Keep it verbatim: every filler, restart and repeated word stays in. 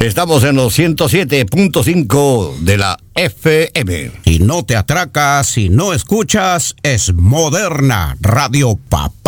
Estamos en los ciento siete punto cinco de la F M. Y no te atracas si no escuchas, es Moderna Radio Pap.